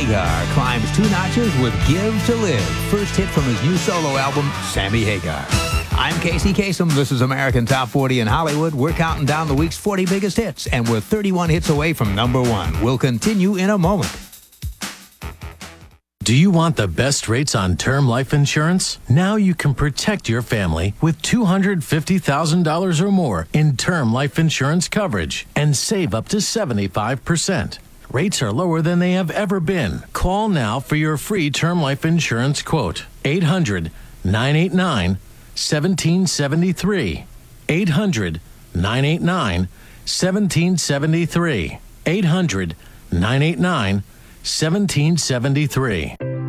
Hagar climbs 2 notches with Give to Live, first hit from his new solo album, Sammy Hagar. I'm Casey Kasem. This is American Top 40 in Hollywood. We're counting down the week's 40 biggest hits, and we're 31 hits away from number 1. We'll continue in a moment. Do you want the best rates on term life insurance? Now you can protect your family with $250,000 or more in term life insurance coverage and save up to 75%. Rates are lower than they have ever been. Call now for your free term life insurance quote. 800-989-1773. 800-989-1773. 800-989-1773.